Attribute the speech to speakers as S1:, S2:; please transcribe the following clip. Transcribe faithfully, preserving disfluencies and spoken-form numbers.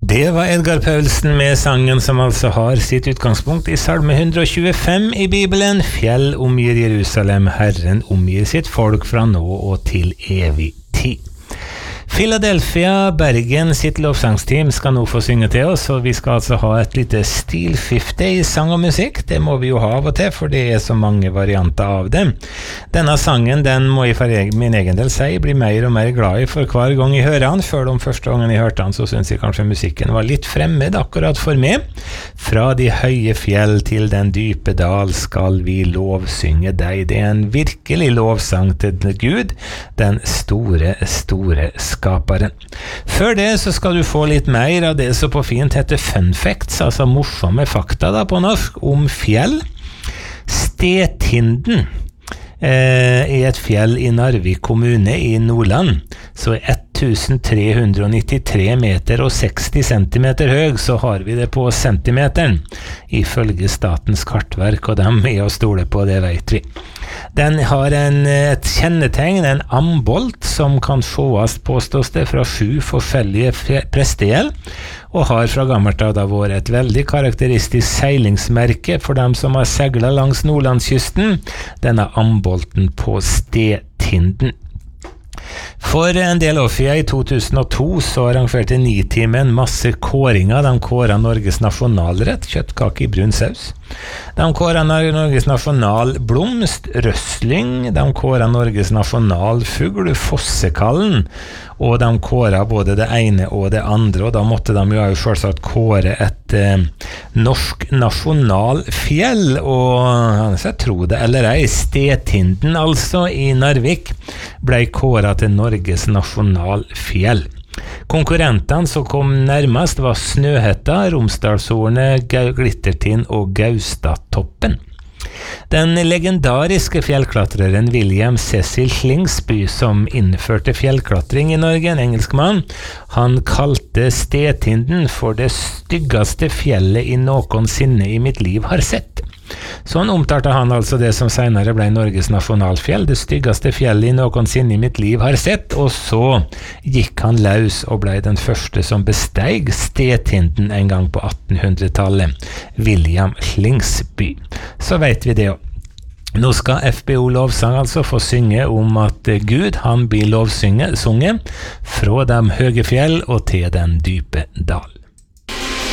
S1: Det var Edgar Paulsen med sangen som altså har sitt utgangspunkt i Salme one twenty-five i Bibelen. Fjell omgir Jerusalem, Herren omgir sitt folk fra nå og til evig tid. Philadelphia, Bergen sitt lovsangsteam skal nå få synge til oss, og vi skal altså ha et lite stilskifte i sang og musikk. Det må vi jo ha av og til, for det er så mange varianter av dem. Denne sangen, den må jeg for min egen del si, blir mer og mer glad i for hver gang jeg hører han. Før om første gangen jeg hørte han, så synes jeg kanskje musikken var litt fremmed akkurat for meg. Fra de høye fjell til den dype dal skal vi lovsynge deg. Det er en virkelig lovsang til Gud, den store, store skaperen. Før det så skal du få litt mer av det som på fint heter fun facts, altså morsomme fakta da på norsk, om fjell. Stetinden eh, er et fjell i Narvik kommune i Nordland, så er tre hundre nittitre meter og seksti centimeter høy, så har vi det på centimeteren, ifølge Statens kartverk, og dem er å stole på, det vet vi. Den har en, et kjennetegn, en ambolt, som kan sjåast, påstås det, fra sju forskjellige prestegjeld, og har fra gammelt av da vært et veldig karakteristisk seilingsmerke for dem som har seglet langs Nordlandskysten, denne ambolten på Stetinden. For en del år siden, i to tusen og to, så arrangerte Nitimen masse kåringer. De kåret Norges nasjonalrett, kjøttkake i brun saus. De kåret Norges nasjonalblomst, røsling. De kåret Norges nasjonalfugl, fossekallen. Og de kåret både det ene og det andre, og da måtte de jo selvsagt kåre et eh, norsk nasjonalfjell, og så jeg tror det eller ei, Stetinden altså i Narvik ble kåret til Norges nasjonalfjell. Konkurrentene som kom nærmest var Snøhetta, Romsdalshornet, Glittertind og Gaustatoppen. Den legendariske fjellklatreren William Cecil Slingsby, som innførte fjellklatring i Norge, en engelskmann, han kalte Stetinden for det styggeste fjellet i noensinne i mitt liv har sett. Sånn omtalte han altså det som senere ble Norges nasjonalfjell, det styggeste fjellet i noensinne i mitt liv har sett, og så gikk han løs og ble den første som besteig Stetinden en gang på attenhundretallet, William Slingsby. Så vet vi det jo. Nå skal F B O Lovsang altså få synge om at Gud, han blir lovsunget fra de høye fjell og til den dype dal.